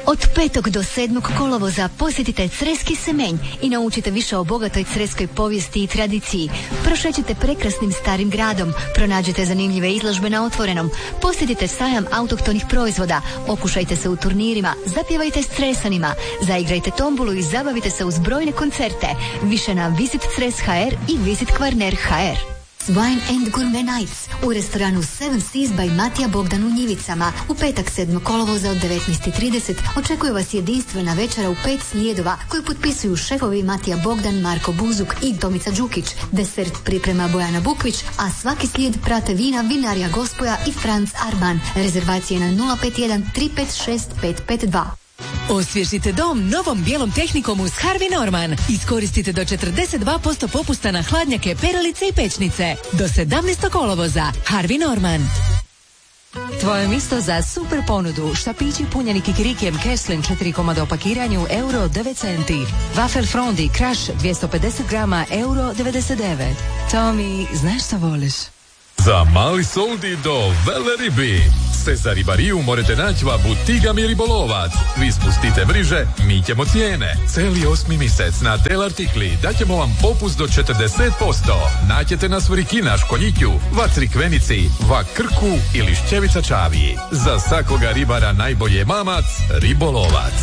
Od 5. do 7. kolovoza posjetite Creski Semenj i naučite više o bogatoj creskoj povijesti i tradiciji. Prošećite prekrasnim starim gradom, pronađite zanimljive izložbe na otvorenom, posjetite sajam autohtonih proizvoda, okušajte se u turnirima, zapjevajte s Cresanima, zaigrajte tombulu i zabavite se uz brojne koncerte. Više na Visit Cres.hr i Visit Kvarner.hr. Wine and Gourmet Nights u restoranu Seven Seas by Matija Bogdan u Njivicama. U petak 7. kolovoza od 19:30 očekuje vas jedinstvena večera u 5 slijedova koju potpisuju šefovi Matija Bogdan, Marko Buzuk i Tomica Đukić. Desert priprema Bojana Bukvić, a svaki slijed prate vina Vinarija Gospoja i Franz Arban. Rezervacije na 051 356 552. Osvježite dom novom bijelom tehnikom uz Harvey Norman. Iskoristite do 42% popusta na hladnjake, peralice i pećnice. Do 17. kolovoza. Harvey Norman. Tvoje mjesto za super ponudu. Štapići punjeni kikirikijem Keslin 4 komada o pakiranju €9 centi. Wafel Frondi Crush 250 grama €99. Tommy, znaš što voliš? Za mali soldi do vele ribi. Se za ribariju morate naći va Butigami ribolovac. Vi spustite mriže, mi ćemo cijene. Celi 8. mjesec na tel artikli daćemo vam popust do 40%. Naćete nas u Rikina, Školjitju, va Crikvenici, va Krku ili Šćevica Čaviji. Za svakoga ribara najbolje mamac, ribolovac.